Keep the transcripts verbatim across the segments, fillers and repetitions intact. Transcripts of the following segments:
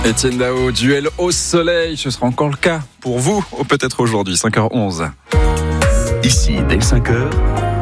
Etienne Dao, duel au soleil, ce sera encore le cas pour vous, ou peut-être aujourd'hui, cinq heures onze. Ici, dès cinq heures,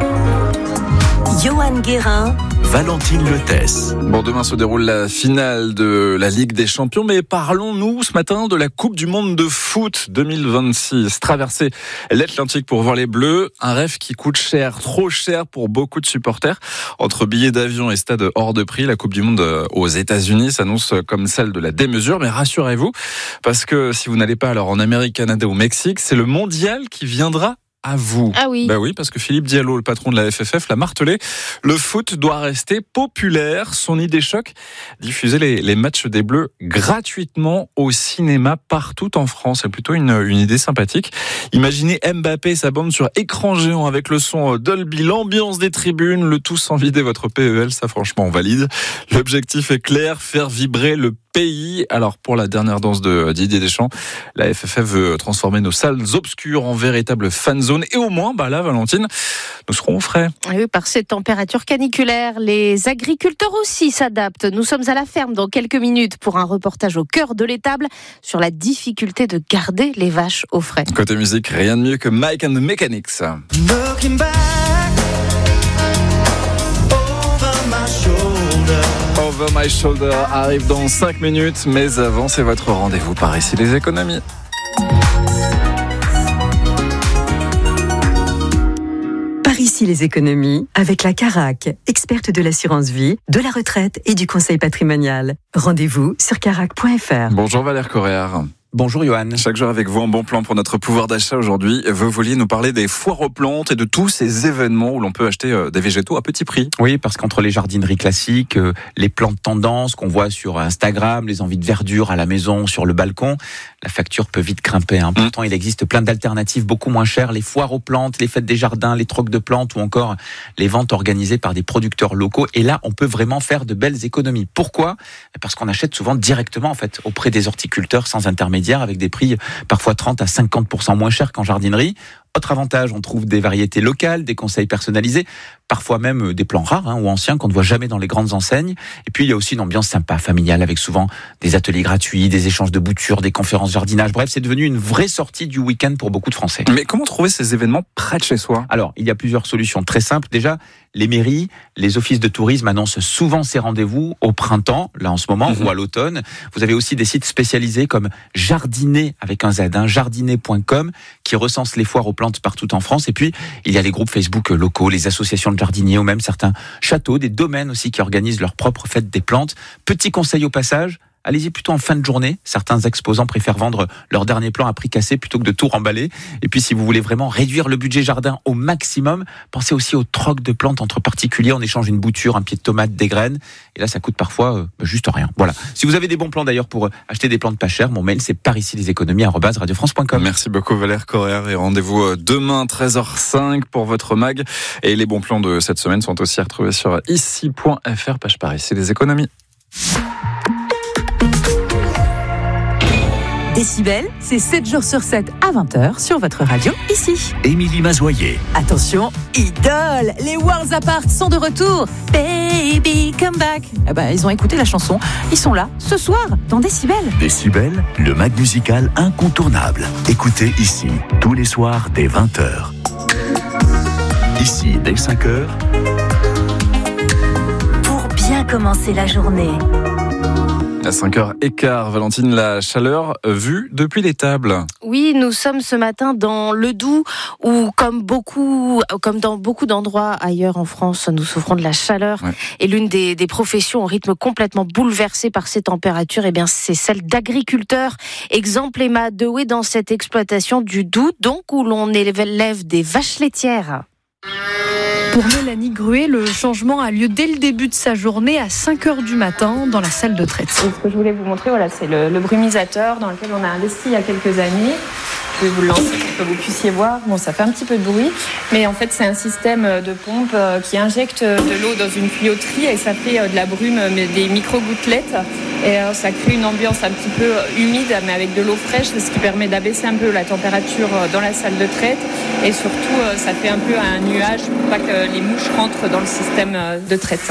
Johan Guérin, Valentine Lethès. Bon, demain se déroule la finale de la Ligue des Champions, mais parlons-nous ce matin de la Coupe du Monde de foot deux mille vingt-six. Traverser l'Atlantique pour voir les Bleus, un rêve qui coûte cher, trop cher pour beaucoup de supporters. Entre billets d'avion et stades hors de prix, la Coupe du Monde aux États-Unis s'annonce comme celle de la démesure, mais rassurez-vous, parce que si vous n'allez pas alors en Amérique, Canada ou Mexique, c'est le mondial qui viendra à vous. Ah oui. Bah oui, parce que Philippe Diallo, le patron de la F F F, l'a martelé. Le foot doit rester populaire. Son idée choc, diffuser les, les matchs des Bleus gratuitement au cinéma partout en France. C'est plutôt une, une idée sympathique. Imaginez Mbappé et sa bande sur écran géant avec le son Dolby, l'ambiance des tribunes, le tout sans vider votre P E L. Ça, franchement, on valide. L'objectif est clair, faire vibrer le pays. Alors, pour la dernière danse de Didier Deschamps, la F F F veut transformer nos salles obscures en véritable fan zone. Et au moins, bah là, Valentine, nous serons au frais. Oui, par ces températures caniculaires, les agriculteurs aussi s'adaptent. Nous sommes à la ferme dans quelques minutes pour un reportage au cœur de l'étable sur la difficulté de garder les vaches au frais. Côté musique, rien de mieux que Mike and the Mechanics. Looking back over my shoulder. Over My Shoulder arrive dans cinq minutes, mais avant, c'est votre rendez-vous par ici les économies. par ici les économies avec la Carac, experte de l'assurance vie, de la retraite et du conseil patrimonial. Rendez-vous sur carac point f r. Bonjour Valère Corréard. Bonjour Johan. Chaque jour avec vous en bon plan pour notre pouvoir d'achat aujourd'hui. Vous vouliez nous parler des foires aux plantes et de tous ces événements où l'on peut acheter des végétaux à petit prix. Oui, parce qu'entre les jardineries classiques, les plantes tendances qu'on voit sur Instagram, les envies de verdure à la maison, sur le balcon, la facture peut vite grimper. Hein. Pourtant, mmh. il existe plein d'alternatives beaucoup moins chères. Les foires aux plantes, les fêtes des jardins, les trocs de plantes ou encore les ventes organisées par des producteurs locaux. Et là, on peut vraiment faire de belles économies. Pourquoi ? Parce qu'on achète souvent directement en fait auprès des horticulteurs sans intermédiaire, avec des prix parfois trente à cinquante pour cent moins chers qu'en jardinerie. Autre avantage, on trouve des variétés locales, des conseils personnalisés, parfois même des plants rares hein, ou anciens qu'on ne voit jamais dans les grandes enseignes. Et puis il y a aussi une ambiance sympa, familiale, avec souvent des ateliers gratuits, des échanges de boutures, des conférences jardinage. Bref, c'est devenu une vraie sortie du week-end pour beaucoup de Français. Mais comment trouver ces événements près de chez soi ? Alors, il y a plusieurs solutions très simples. Déjà, les mairies, les offices de tourisme annoncent souvent ces rendez-vous au printemps, là en ce moment, mmh. ou à l'automne. Vous avez aussi des sites spécialisés comme Jardiner avec un Z, hein, jardiner point com, qui recense les foires aux plantes partout en France. Et puis, il y a les groupes Facebook locaux, les associations de jardiniers ou même certains châteaux, des domaines aussi qui organisent leur propre fête des plantes. Petit conseil au passage, allez-y plutôt en fin de journée. Certains exposants préfèrent vendre leur dernier plan à prix cassé plutôt que de tout remballer. Et puis, si vous voulez vraiment réduire le budget jardin au maximum, pensez aussi au troc de plantes entre particuliers. On échange une bouture, un pied de tomate, des graines. Et là, ça coûte parfois euh, juste rien. Voilà. Si vous avez des bons plans d'ailleurs pour acheter des plantes pas chères, mon mail, c'est par ici les économies arobase radio france point com. Merci beaucoup Valère Corréard et rendez-vous demain treize heures cinq pour votre mag. Et les bons plans de cette semaine sont aussi retrouvés sur ici point f r, page par ici les économies. Décibel, c'est sept jours sur sept à vingt heures sur votre radio, ici. Émilie Mazoyer. Attention, idole, les Worlds Apart sont de retour. Baby, come back. Eh ben, ils ont écouté la chanson. Ils sont là, ce soir, dans Décibel. Décibel, le mag musical incontournable. Écoutez ici, tous les soirs dès vingt heures. Ici, dès cinq heures. Pour bien commencer la journée. À cinq heures quinze, Valentine, la chaleur vue depuis l'étable. Oui, nous sommes ce matin dans le Doubs où, comme beaucoup, comme dans beaucoup d'endroits ailleurs en France, nous souffrons de la chaleur. Ouais. Et l'une des, des professions au rythme complètement bouleversé par ces températures, eh bien, c'est celle d'agriculteur. Exemple, Emma Dewey dans cette exploitation du Doubs, donc où l'on élève des vaches laitières. Pour Mélanie Gruet, le changement a lieu dès le début de sa journée à cinq heures du matin dans la salle de traite. Et ce que je voulais vous montrer, voilà, c'est le, le brumisateur dans lequel on a investi il y a quelques années. Je vais vous le lancer pour que vous puissiez voir. Bon, ça fait un petit peu de bruit, mais en fait, c'est un système de pompe qui injecte de l'eau dans une tuyauterie et ça fait de la brume, mais des micro-gouttelettes. Et ça crée une ambiance un petit peu humide, mais avec de l'eau fraîche, ce qui permet d'abaisser un peu la température dans la salle de traite. Et surtout, ça fait un peu un nuage pour pas que les mouches rentrent dans le système de traite.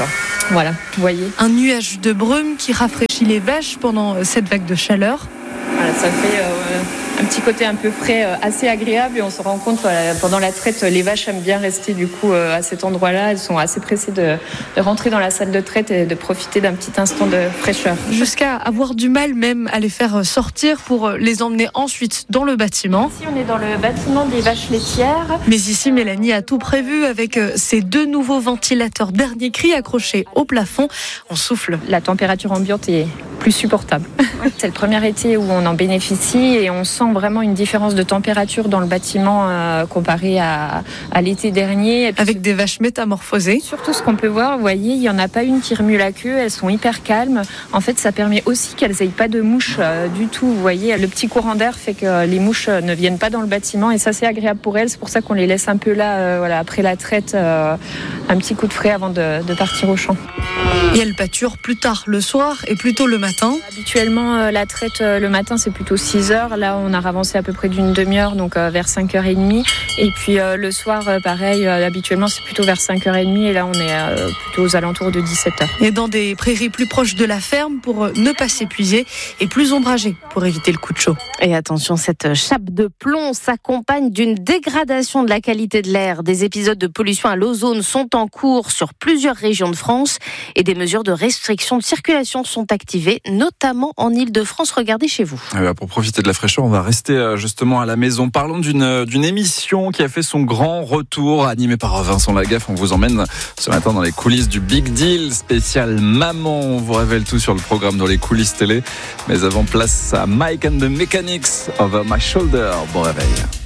Voilà, vous voyez. Un nuage de brume qui rafraîchit les vaches pendant cette vague de chaleur. Voilà, ça fait euh, un petit côté un peu frais, euh, assez agréable, et on se rend compte euh, pendant la traite, les vaches aiment bien rester du coup euh, à cet endroit-là. Elles sont assez pressées de, de rentrer dans la salle de traite et de profiter d'un petit instant de fraîcheur. Jusqu'à avoir du mal même à les faire sortir pour les emmener ensuite dans le bâtiment. Ici, on est dans le bâtiment des vaches laitières. Mais ici, Mélanie a tout prévu avec ces deux nouveaux ventilateurs dernier cri accrochés au plafond. On souffle. La température ambiante est plus supportable. C'est le premier été où on en bénéficie et on sent vraiment une différence de température dans le bâtiment euh, comparé à, à l'été dernier. Avec des vaches métamorphosées. Surtout ce qu'on peut voir, vous voyez, il n'y en a pas une qui remue la queue, elles sont hyper calmes. En fait, ça permet aussi qu'elles n'aient pas de mouches euh, du tout. Vous voyez, le petit courant d'air fait que les mouches ne viennent pas dans le bâtiment et ça, c'est agréable pour elles. C'est pour ça qu'on les laisse un peu là, euh, voilà, après la traite, euh, un petit coup de frais avant de, de partir au champ. Et elles pâturent plus tard le soir et plus tôt le matin. Habituellement, euh, la traite euh, le matin, c'est plutôt six heures. Là, on a avancé à peu près d'une demi-heure, donc euh, vers cinq heures trente. Et puis euh, le soir, euh, pareil, euh, habituellement, c'est plutôt vers cinq heures trente. Et là, on est euh, plutôt aux alentours de dix-sept heures. Et dans des prairies plus proches de la ferme pour euh, ne pas s'épuiser et plus ombragées pour éviter le coup de chaud. Et attention, cette chape de plomb s'accompagne d'une dégradation de la qualité de l'air. Des épisodes de pollution à l'ozone sont en cours sur plusieurs régions de France et des mesures de restriction de circulation sont activées, notamment en Île-de-France. Regardez chez vous. Eh bien, pour profiter de la fraîcheur, on va rester justement à la maison. Parlons d'une, d'une émission qui a fait son grand retour, animée par Vincent Lagaffe. On vous emmène ce matin dans les coulisses du Big Deal spécial Maman. On vous révèle tout sur le programme dans les coulisses télé. Mais avant, place à Mike and the Mechanics, Over My Shoulder. Bon réveil.